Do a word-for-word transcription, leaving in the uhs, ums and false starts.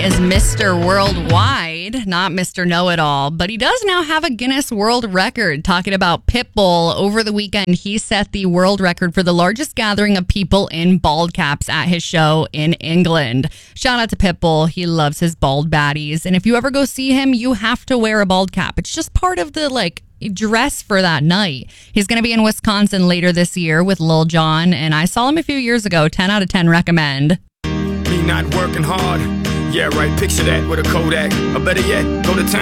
is Mister Worldwide, not Mister Know-It-All, but he does now have a Guinness World Record. Talking about Pitbull, over the weekend, he set the world record for the largest gathering of people in bald caps at his show in England. Shout out to Pitbull. He loves his bald baddies. And if you ever go see him, you have to wear a bald cap. It's just part of the, like, dress for that night. He's going to be in Wisconsin later this year with Lil Jon, and I saw him a few years ago. ten out of ten recommend. Me not working hard. Yeah, right. Picture that with a Kodak. Or better yet, go to town.